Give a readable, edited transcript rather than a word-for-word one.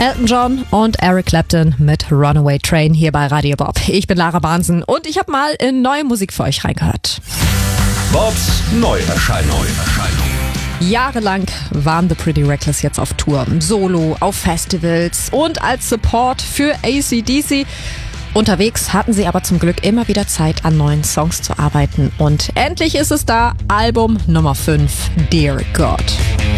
Elton John und Eric Clapton mit Runaway Train hier bei Radio Bob. Ich bin Lara Bahnsen und ich habe mal in neue Musik für euch reingehört. Bobs Neuerscheinung. Jahrelang waren The Pretty Reckless jetzt auf Tour, solo, auf Festivals und als Support für AC/DC. Unterwegs hatten sie aber zum Glück immer wieder Zeit, an neuen Songs zu arbeiten. Und endlich ist es da, Album Nummer 5, Dear God.